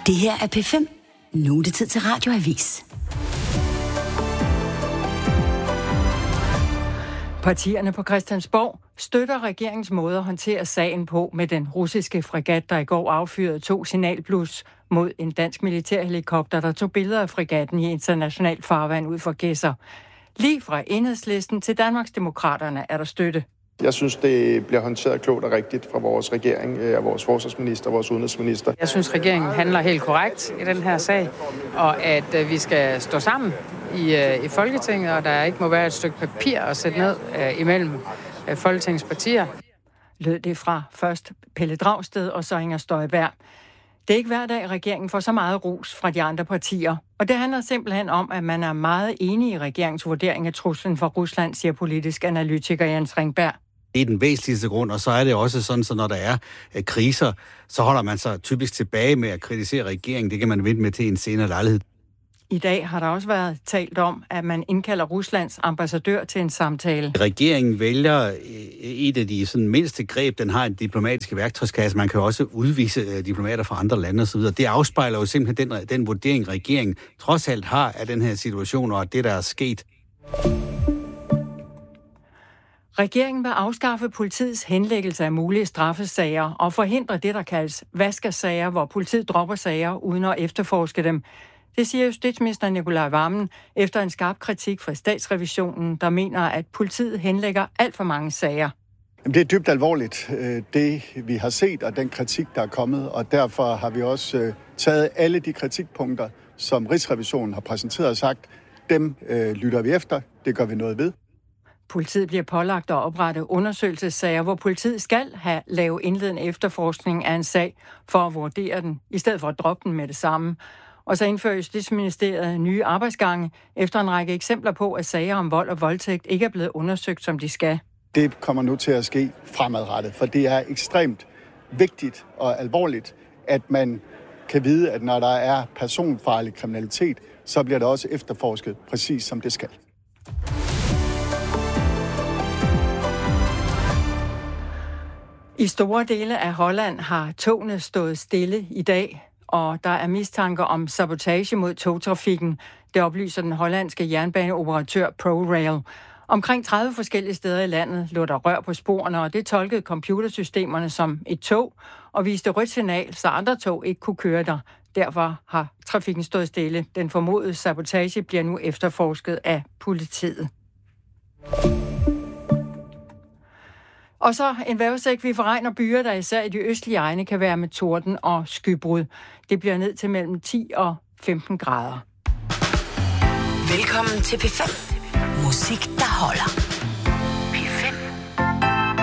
Det her er P5. Nu er det tid til Radioavis. Partierne på Christiansborg støtter regeringens måde at håndtere sagen på med den russiske fregat, der i går affyrede 2 signalblus mod en dansk militærhelikopter, der tog billeder af fregatten i internationalt farvand ud for Gedser. Lige fra Enhedslisten til Danmarksdemokraterne er der støtte. Jeg synes, det bliver håndteret klogt og rigtigt fra vores regering, af vores forsvarsminister og vores udenrigsminister. Jeg synes, regeringen handler helt korrekt i den her sag, og at vi skal stå sammen i Folketinget, og der ikke må være et stykke papir at sætte ned imellem Folketingets partier. Lød det fra først Pelle Dragsted og så Inger Støjberg. Det er ikke hver dag, regeringen får så meget ros fra de andre partier. Og det handler simpelthen om, at man er meget enig i regeringens vurdering af truslen fra Rusland, siger politisk analytiker Jens Ringberg. Det er den væsentligste grund, og så er det også sådan, så når der er kriser, så holder man sig typisk tilbage med at kritisere regeringen. Det kan man vente med til en senere lejlighed. I dag har der også været talt om, at man indkalder Ruslands ambassadør til en samtale. Regeringen vælger et af de sådan mindste greb, den har en diplomatisk værktøjskasse. Man kan også udvise diplomater fra andre lande osv. Det afspejler jo simpelthen den vurdering, regeringen trods alt har af den her situation og det, der er sket. Regeringen vil afskaffe politiets henlæggelse af mulige straffesager og forhindre det, der kaldes vaskersager, hvor politiet dropper sager uden at efterforske dem. Det siger justitsminister Nicolai Wammen efter en skarp kritik fra Statsrevisionen, der mener, at politiet henlægger alt for mange sager. Det er dybt alvorligt, det vi har set, og den kritik, der er kommet, og derfor har vi også taget alle de kritikpunkter, som Rigsrevisionen har præsenteret og sagt, dem lytter vi efter, det gør vi noget ved. Politiet bliver pålagt at oprette undersøgelsessager, hvor politiet skal have lave indledende efterforskning af en sag for at vurdere den, i stedet for at droppe den med det samme. Og så indfører Justitsministeriet nye arbejdsgange efter en række eksempler på, at sager om vold og voldtægt ikke er blevet undersøgt, som de skal. Det kommer nu til at ske fremadrettet, for det er ekstremt vigtigt og alvorligt, at man kan vide, at når der er personfarlig kriminalitet, så bliver det også efterforsket præcis som det skal. I store dele af Holland har togene stået stille i dag, og der er mistanker om sabotage mod togtrafikken. Det oplyser den hollandske jernbaneoperatør ProRail. Omkring 30 forskellige steder i landet lå der rør på sporene, og det tolkede computersystemerne som et tog og viste rødt signal, så andre tog ikke kunne køre der. Derfor har trafikken stået stille. Den formodede sabotage bliver nu efterforsket af politiet. Og så en vejrudsigt. Vi får regn og byer, der især i de østlige egne kan være med torden og skybrud. Det bliver ned til mellem 10 og 15 grader. Velkommen til P5. Musik, der holder.